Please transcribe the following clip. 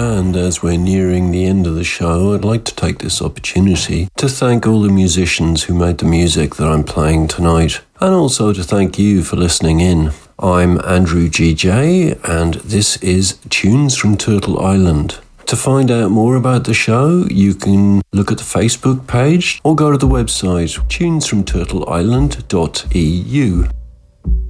And as we're nearing the end of the show, I'd like to take this opportunity to thank all the musicians who made the music that I'm playing tonight, and also to thank you for listening in. I'm Andrew GJ, and this is Tunes from Turtle Island. To find out more about the show, you can look at the Facebook page or go to the website tunesfromturtleisland.eu.